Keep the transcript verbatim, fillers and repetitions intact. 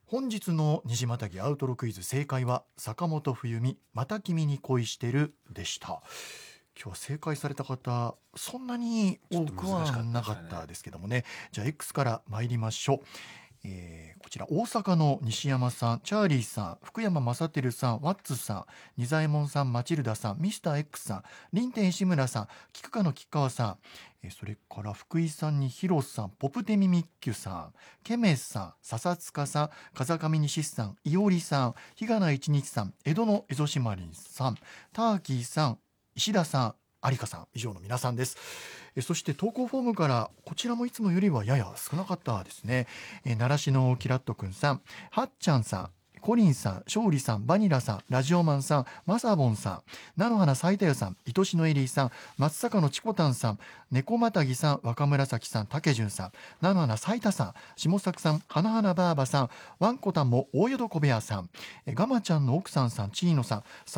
本日の虹またぎアウトロクイズ、正解は坂本冬美また君に恋してるでした。今日は正解された方そんなに多くはなかったですけどもね。じゃあ X から参りましょう。えーこちら大阪の西山さん、チャーリーさん、福山雅輝さん、ワッツさん、仁左衛門さん、マチルダさん、ミスター X さん、リンテン石村さん、菊花の吉川さん、えーそれから福井さんにヒロさん、ポプテミミッキュさん、ケメスさん、笹塚さん、風上西さん、いおりさん、日がな一日さん、江戸のエゾシマリンさん、ターキーさん、石田さん、有香さん、以上の皆さんです。えそして投稿フォームからこちらもいつもよりはやや少なかったですね。えー、習志野キラットくんさん、はっちゃんさん、コリンさん、勝利さん、バニラさん、ラジオマンさん、マサボンさん、菜の花咲いたよさん、愛しのエリーさん、松坂のチコタンさん、猫またぎさん、若紫さん、竹潤さん、菜の花咲いたさん、下作さん、花花バーバさん、ワンコタンも大淀小部屋さん、えガマちゃんの奥さんさん、チーノさん、